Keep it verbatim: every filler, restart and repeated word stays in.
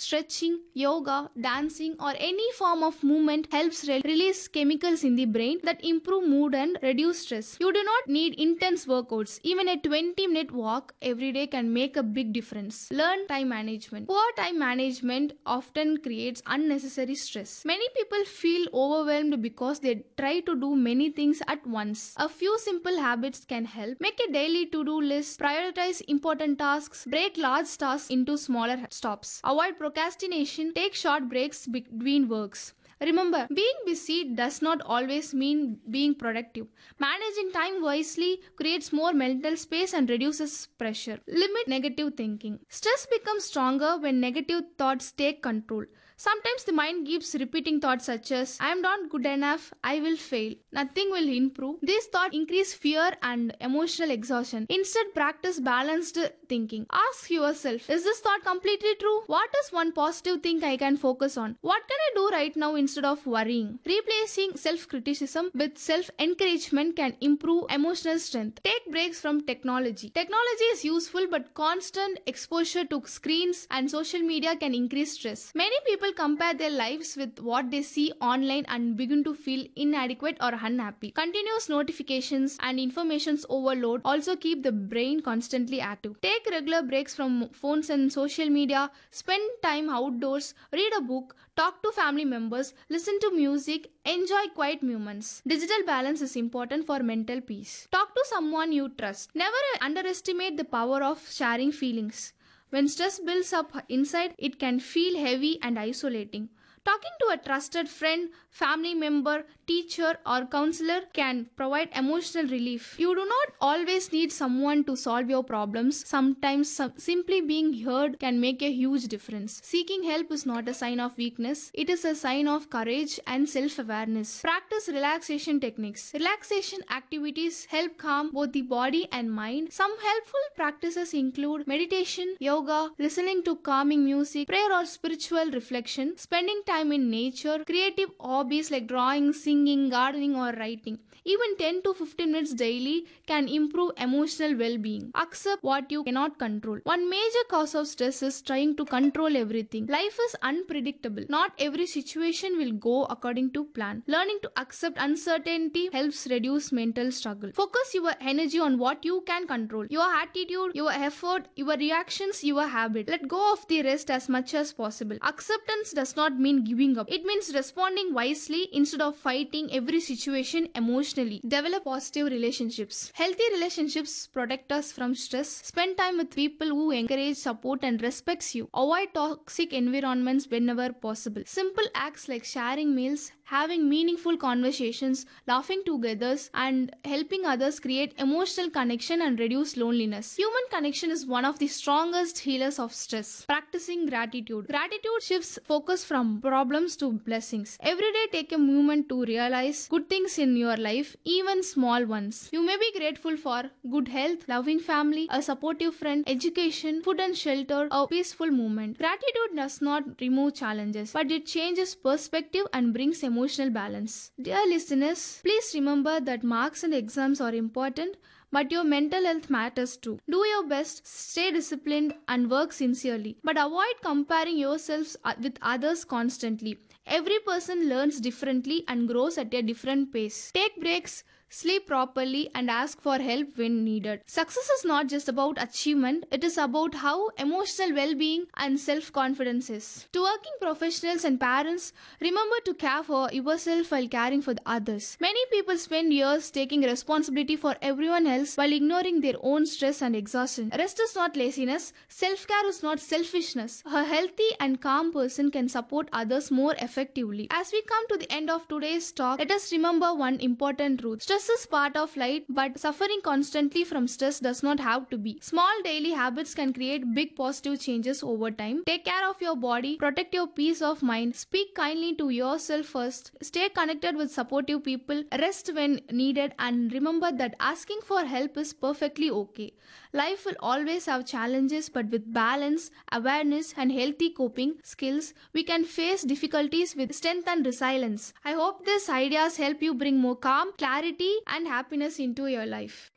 Stretching, yoga, dancing, or any form of movement helps re- release chemicals in the brain that improve mood and reduce stress. You do not need intense workouts. Even a twenty minute walk every day can make a big difference. Learn time management. Poor time management often creates unnecessary stress. Many people feel overwhelmed because they try to do many things at once. A few simple habits can help. Make a daily to-do list, prioritize important tasks, break large tasks into smaller stops. Avoid procrastination, take short breaks between works. Remember, being busy does not always mean being productive. Managing time wisely creates more mental space and reduces pressure. Limit negative thinking. Stress becomes stronger when negative thoughts take control. Sometimes the mind keeps repeating thoughts such as, I am not good enough, I will fail, nothing will improve. These thoughts increase fear and emotional exhaustion. Instead, practice balanced thinking. Ask yourself, is this thought completely true? What is one positive thing I can focus on? What can I do right now instead of worrying? Replacing self-criticism with self-encouragement can improve emotional strength. Take breaks from technology. Technology is useful, but constant exposure to screens and social media can increase stress. Many people compare their lives with what they see online and begin to feel inadequate or unhappy. Continuous notifications and information's overload also keep the brain constantly active. Take regular breaks from phones and social media. Spend time outdoors. Read a book. Talk to family members. Listen to music. Enjoy quiet moments. Digital balance is important for mental peace. Talk to someone you trust. Never underestimate the power of sharing feelings. When stress builds up inside, it can feel heavy and isolating. Talking to a trusted friend, family member, teacher, or counselor can provide emotional relief. You do not always need someone to solve your problems. Sometimes some, simply being heard can make a huge difference. Seeking help is not a sign of weakness. It is a sign of courage and self-awareness. Practice relaxation techniques. Relaxation activities help calm both the body and mind. Some helpful practices include meditation, yoga, listening to calming music, prayer or spiritual reflection, spending time in nature, creative hobbies like drawing, singing, gardening, or writing. Even ten to fifteen minutes daily can improve emotional well-being. Accept what you cannot control. One major cause of stress is trying to control everything. Life is unpredictable. Not every situation will go according to plan. Learning to accept uncertainty helps reduce mental struggle. Focus your energy on what you can control. Your attitude, your effort, your reactions, your habit. Let go of the rest as much as possible. Acceptance does not mean giving up. It means responding wisely instead of fighting every situation emotionally. Develop positive relationships. Healthy relationships protect us from stress. Spend time with people who encourage, support, and respects you. Avoid toxic environments whenever possible. Simple acts like sharing meals, having meaningful conversations, laughing together, and helping others create emotional connection and reduce loneliness. Human connection is one of the strongest healers of stress. Practicing gratitude. Gratitude shifts focus from problems to blessings. Every day take a moment to realize good things in your life, even small ones. You may be grateful for good health, loving family, a supportive friend, education, food and shelter, a peaceful moment. Gratitude does not remove challenges, but it changes perspective and brings emotional balance. Dear listeners, please remember that marks and exams are important, but your mental health matters too. Do your best, stay disciplined, and work sincerely. But avoid comparing yourselves with others constantly. Every person learns differently and grows at a different pace. Take breaks, sleep properly, and ask for help when needed. Success is not just about achievement, it is about how emotional well-being and self-confidence is. To working professionals and parents, remember to care for yourself while caring for the others. Many people spend years taking responsibility for everyone else while ignoring their own stress and exhaustion. Rest is not laziness, self-care is not selfishness. A healthy and calm person can support others more effectively. As we come to the end of today's talk, let us remember one important truth. Stress is part of life, but suffering constantly from stress does not have to be. Small daily habits can create big positive changes over time. Take care of your body, protect your peace of mind, speak kindly to yourself first, stay connected with supportive people, rest when needed, and remember that asking for help is perfectly okay. Life will always have challenges, but with balance, awareness, and healthy coping skills, we can face difficulties with strength and resilience. I hope these ideas help you bring more calm, clarity, and happiness into your life.